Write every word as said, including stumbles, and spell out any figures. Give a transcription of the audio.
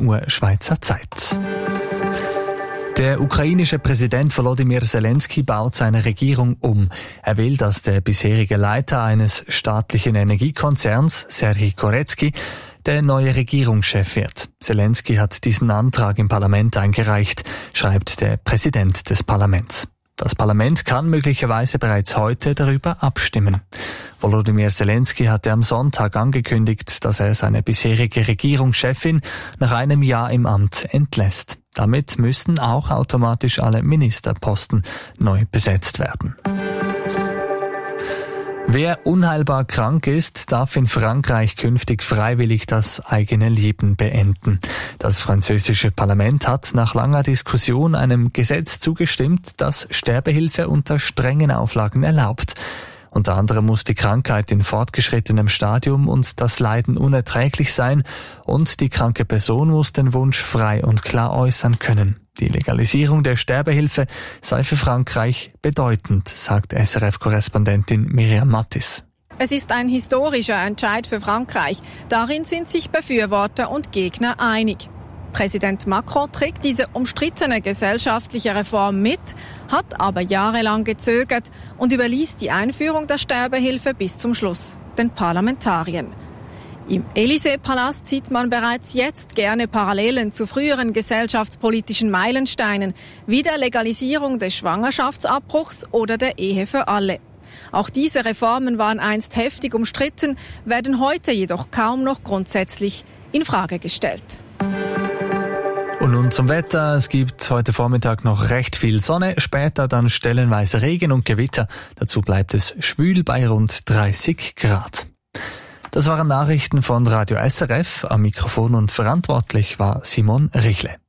Uhr Schweizer Zeit. Der ukrainische Präsident Volodymyr Zelensky baut seine Regierung um. Er will, dass der bisherige Leiter eines staatlichen Energiekonzerns, Serhii Koretsky, der neue Regierungschef wird. Zelensky hat diesen Antrag im Parlament eingereicht, schreibt der Präsident des Parlaments. Das Parlament kann möglicherweise bereits heute darüber abstimmen. Volodymyr Zelensky hatte am Sonntag angekündigt, dass er seine bisherige Regierungschefin nach einem Jahr im Amt entlässt. Damit müssen auch automatisch alle Ministerposten neu besetzt werden. Wer unheilbar krank ist, darf in Frankreich künftig freiwillig das eigene Leben beenden. Das französische Parlament hat nach langer Diskussion einem Gesetz zugestimmt, das Sterbehilfe unter strengen Auflagen erlaubt. Unter anderem muss die Krankheit in fortgeschrittenem Stadium und das Leiden unerträglich sein und die kranke Person muss den Wunsch frei und klar äußern können. Die Legalisierung der Sterbehilfe sei für Frankreich bedeutend, sagt S R F-Korrespondentin Miriam Mattis. Es ist ein historischer Entscheid für Frankreich. Darin sind sich Befürworter und Gegner einig. Präsident Macron trägt diese umstrittene gesellschaftliche Reform mit, hat aber jahrelang gezögert und überließ die Einführung der Sterbehilfe bis zum Schluss den Parlamentariern. Im Élysée-Palast sieht man bereits jetzt gerne Parallelen zu früheren gesellschaftspolitischen Meilensteinen, wie der Legalisierung des Schwangerschaftsabbruchs oder der Ehe für alle. Auch diese Reformen waren einst heftig umstritten, werden heute jedoch kaum noch grundsätzlich in Frage gestellt. Und nun zum Wetter. Es gibt heute Vormittag noch recht viel Sonne, später dann stellenweise Regen und Gewitter. Dazu bleibt es schwül bei rund dreißig Grad. Das waren Nachrichten von Radio S R F. Am Mikrofon und verantwortlich war Simon Richle.